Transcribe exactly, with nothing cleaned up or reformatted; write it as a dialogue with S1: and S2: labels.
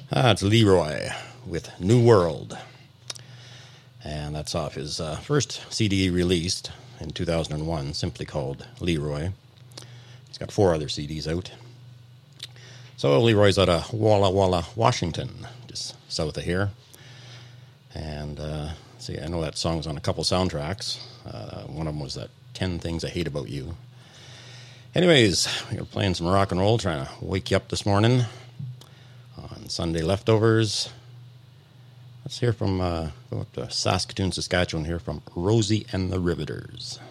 S1: Ah, it's Leroy with New World. And that's off his uh, first C D released in two thousand one, simply called Leroy. He's got four other C Ds out. So Leroy's out of Walla Walla, Washington, just south of here. And uh, see, I know that song's on a couple soundtracks. Uh, one of them was that ten Things I Hate About You. Anyways, we're playing some rock and roll, trying to wake you up this morning on Sunday Leftovers. Let's hear from, uh, go up to Saskatoon, Saskatchewan, here from Rosie and the Riveters.